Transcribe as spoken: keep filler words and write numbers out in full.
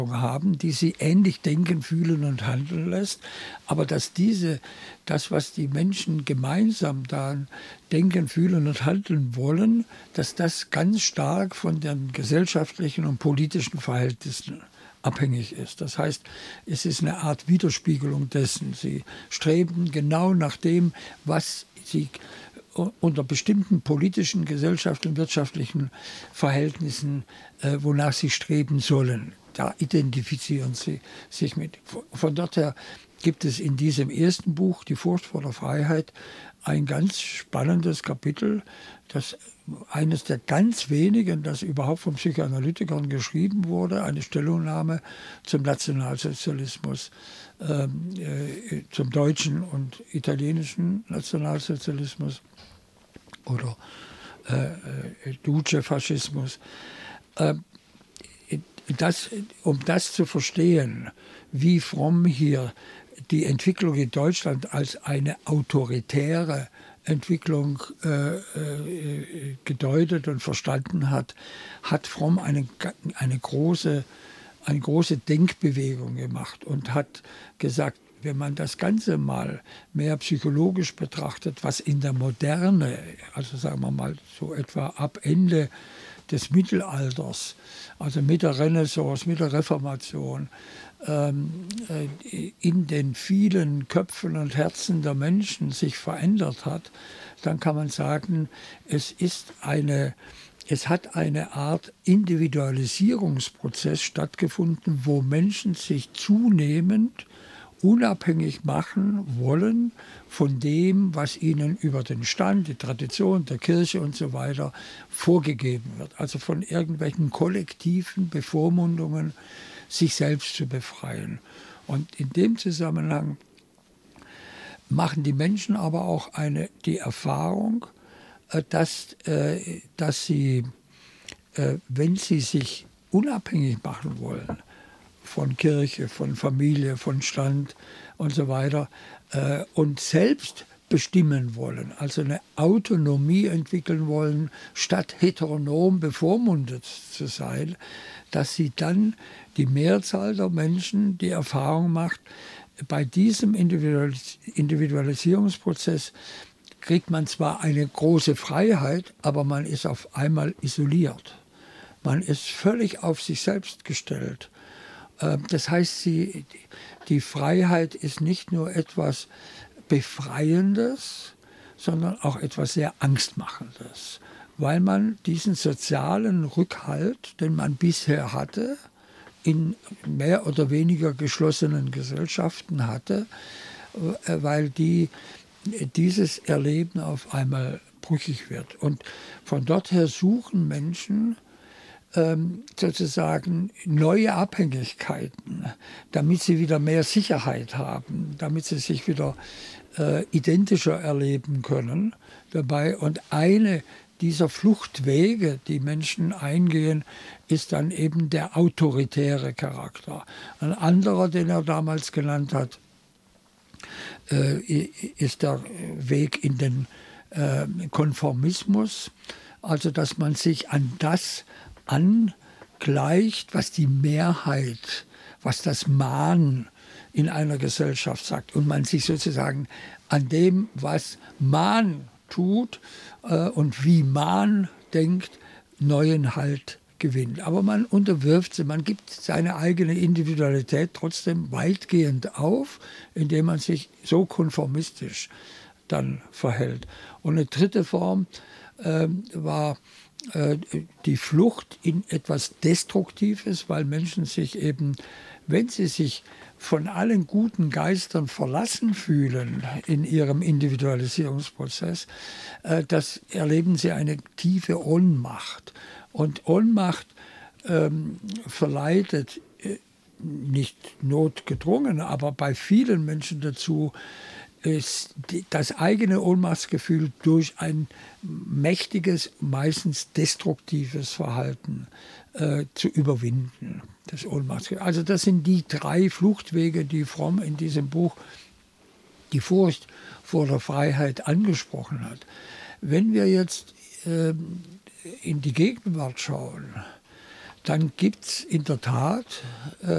haben, die sie ähnlich denken, fühlen und handeln lässt, aber dass diese, das, was die Menschen gemeinsam dann denken, fühlen und handeln wollen, dass das ganz stark von den gesellschaftlichen und politischen Verhältnissen abhängig ist. Das heißt, es ist eine Art Widerspiegelung dessen. Sie streben genau nach dem, was sie unter bestimmten politischen, gesellschaftlichen, wirtschaftlichen Verhältnissen, äh, wonach sie streben sollen. Da identifizieren sie sich mit. Von dort her gibt es in diesem ersten Buch, Die Furcht vor der Freiheit, ein ganz spannendes Kapitel, das eines der ganz wenigen, das überhaupt von Psychoanalytikern geschrieben wurde, eine Stellungnahme zum Nationalsozialismus, ähm, äh, zum deutschen und italienischen Nationalsozialismus oder äh, äh, Duce-Faschismus. Äh, das, um das zu verstehen, wie Fromm hier die Entwicklung in Deutschland als eine autoritäre Entwicklung äh, äh, gedeutet und verstanden hat, hat Fromm eine, eine, große, eine große Denkbewegung gemacht und hat gesagt, wenn man das Ganze mal mehr psychologisch betrachtet, was in der Moderne, also sagen wir mal so etwa ab Ende des Mittelalters, also mit der Renaissance, mit der Reformation, ähm, in den vielen Köpfen und Herzen der Menschen sich verändert hat, dann kann man sagen, es ist eine, es hat eine Art Individualisierungsprozess stattgefunden, wo Menschen sich zunehmend unabhängig machen wollen von dem, was ihnen über den Stand, die Tradition der Kirche und so weiter vorgegeben wird. Also von irgendwelchen kollektiven Bevormundungen sich selbst zu befreien. Und in dem Zusammenhang machen die Menschen aber auch eine, die Erfahrung, dass, dass sie, wenn sie sich unabhängig machen wollen, von Kirche, von Familie, von Stand und so weiter äh, und selbst bestimmen wollen, also eine Autonomie entwickeln wollen, statt heteronom bevormundet zu sein, dass sie dann die Mehrzahl der Menschen die Erfahrung macht, bei diesem Individualis- Individualisierungsprozess kriegt man zwar eine große Freiheit, aber man ist auf einmal isoliert. Man ist völlig auf sich selbst gestellt. Das heißt, sie, die Freiheit ist nicht nur etwas Befreiendes, sondern auch etwas sehr Angstmachendes, weil man diesen sozialen Rückhalt, den man bisher hatte, in mehr oder weniger geschlossenen Gesellschaften hatte, weil die, dieses Erleben auf einmal brüchig wird. Und von dort her suchen Menschen sozusagen neue Abhängigkeiten, damit sie wieder mehr Sicherheit haben, damit sie sich wieder äh, identischer erleben können dabei. Und eine dieser Fluchtwege, die Menschen eingehen, ist dann eben der autoritäre Charakter. Ein anderer, den er damals genannt hat, äh, ist der Weg in den äh, Konformismus, also dass man sich an das angleicht, was die Mehrheit, was das Mahn in einer Gesellschaft sagt. Und man sich sozusagen an dem, was Mahn tut äh, und wie Mahn denkt, neuen Halt gewinnt. Aber man unterwirft sie, man gibt seine eigene Individualität trotzdem weitgehend auf, indem man sich so konformistisch dann verhält. Und eine dritte Form äh, war die Flucht in etwas Destruktives, weil Menschen sich eben, wenn sie sich von allen guten Geistern verlassen fühlen in ihrem Individualisierungsprozess, das erleben sie eine tiefe Ohnmacht. Und Ohnmacht ähm, verleitet nicht notgedrungen, aber bei vielen Menschen dazu, ist das eigene Ohnmachtsgefühl durch ein mächtiges, meistens destruktives Verhalten äh, zu überwinden. Das Ohnmachtsgefühl. Also das sind die drei Fluchtwege, die Fromm in diesem Buch Die Furcht vor der Freiheit angesprochen hat. Wenn wir jetzt äh, in die Gegenwart schauen, dann gibt es in der Tat äh,